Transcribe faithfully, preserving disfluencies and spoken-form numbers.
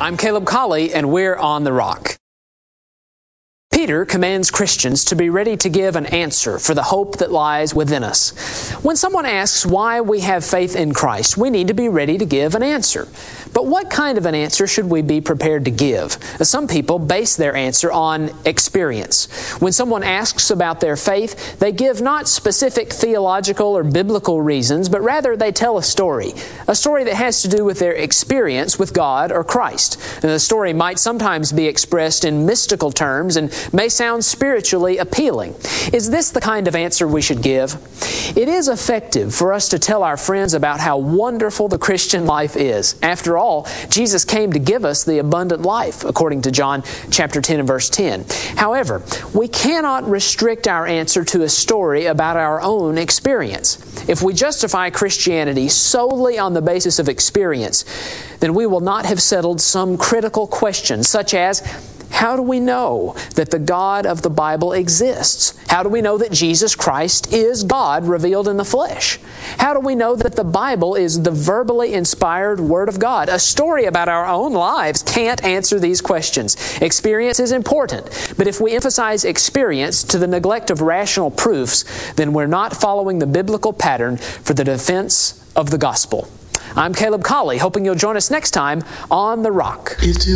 I'm Caleb Colley, and we're on The Rock. Peter commands Christians to be ready to give an answer for the hope that lies within us. When someone asks why we have faith in Christ, we need to be ready to give an answer. But what kind of an answer should we be prepared to give? Some people base their answer on experience. When someone asks about their faith, they give not specific theological or biblical reasons, but rather they tell a story. A story that has to do with their experience with God or Christ. And the story might sometimes be expressed in mystical terms and may sound spiritually appealing. Is this the kind of answer we should give? It is effective for us to tell our friends about how wonderful the Christian life is. After all, Jesus came to give us the abundant life, according to John chapter ten and verse ten. However, we cannot restrict our answer to a story about our own experience. If we justify Christianity solely on the basis of experience, then we will not have settled some critical questions, such as, how do we know that the God of the Bible exists? How do we know that Jesus Christ is God revealed in the flesh? How do we know that the Bible is the verbally inspired Word of God? A story about our own lives can't answer these questions. Experience is important, but if we emphasize experience to the neglect of rational proofs, then we're not following the biblical pattern for the defense of the gospel. I'm Caleb Colley, hoping you'll join us next time on The Rock.